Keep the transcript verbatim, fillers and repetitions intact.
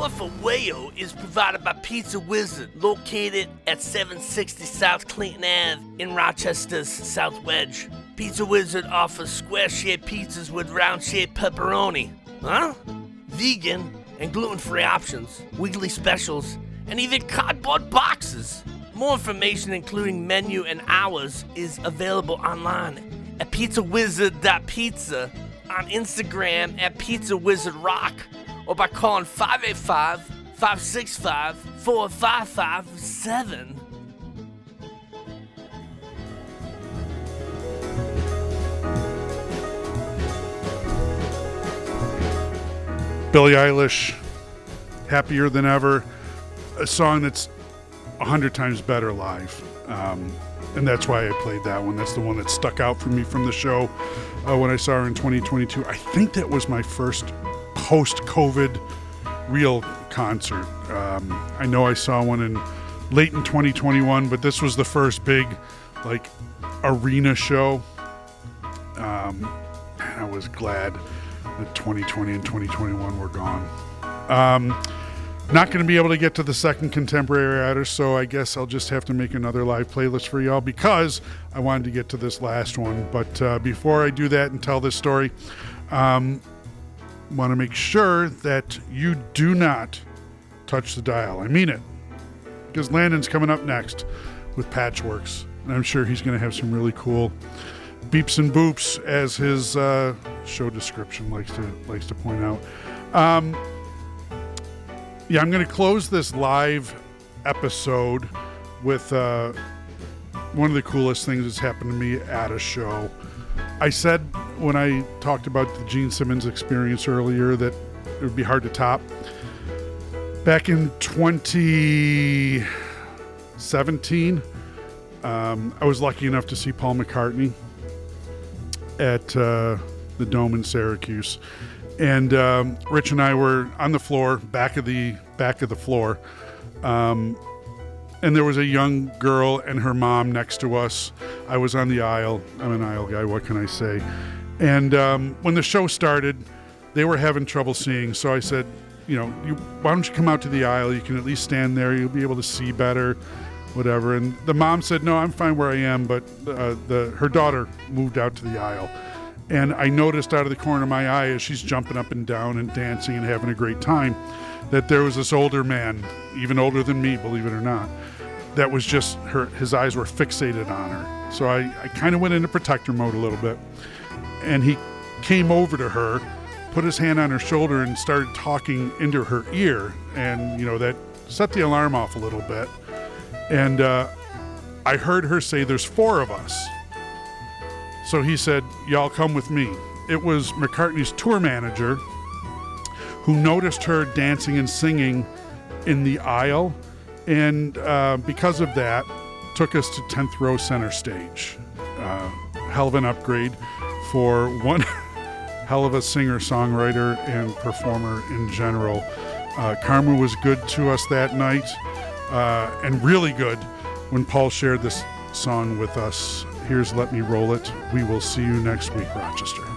Support for Wayo is provided by Pizza Wizard, located at seven sixty South Clinton Avenue in Rochester's South Wedge. Pizza Wizard offers square-shaped pizzas with round-shaped pepperoni. Huh? Vegan and gluten-free options, weekly specials, and even cardboard boxes. More information, including menu and hours, is available online at pizza wizard dot pizza, on Instagram at Pizza Wizard Rock, or by calling five eight five, five six five, four five five seven. Billie Eilish, Happier Than Ever, a song that's a hundred times better live. Um, and that's why I played that one. That's the one that stuck out for me from the show uh, when I saw her in twenty twenty-two. I think that was my first post-COVID real concert. Um, I know I saw one in late in twenty twenty-one, but this was the first big like arena show. Um, and I was glad that twenty twenty and twenty twenty-one were gone. Um, not going to be able to get to the second contemporary artist, so I guess I'll just have to make another live playlist for y'all because I wanted to get to this last one. But uh, before I do that and tell this story, um, want to make sure that you do not touch the dial. I mean it, because Landon's coming up next with Patchworks, and I'm sure he's going to have some really cool beeps and boops, as his uh, show description likes to likes to point out. Um, yeah, I'm going to close this live episode with uh, one of the coolest things that's happened to me at a show. I said when I talked about the Gene Simmons experience earlier that it would be hard to top. Back in twenty seventeen, um, I was lucky enough to see Paul McCartney at uh, the Dome in Syracuse, and um, Rich and I were on the floor, back of the back of the floor, um, and there was a young girl and her mom next to us. I was on the aisle. I'm an aisle guy. What can I say? And um, when the show started, they were having trouble seeing. So I said, you know, you, why don't you come out to the aisle? You can at least stand there. You'll be able to see better, whatever. And the mom said, no, I'm fine where I am. But uh, the her daughter moved out to the aisle. And I noticed out of the corner of my eye as she's jumping up and down and dancing and having a great time that there was this older man, even older than me, believe it or not, that was just, her. his eyes were fixated on her. So I, I kind of went into protector mode a little bit. And he came over to her, put his hand on her shoulder and started talking into her ear. And, you know, that set the alarm off a little bit. And uh, I heard her say, there's four of us. So he said, y'all come with me. It was McCartney's tour manager who noticed her dancing and singing in the aisle. And uh, because of that, took us to tenth row center stage. Uh, hell of an upgrade for one hell of a singer, songwriter, and performer in general. Uh, Karma was good to us that night, uh, and really good when Paul shared this song with us. Here's Let Me Roll It. We will see you next week, Rochester.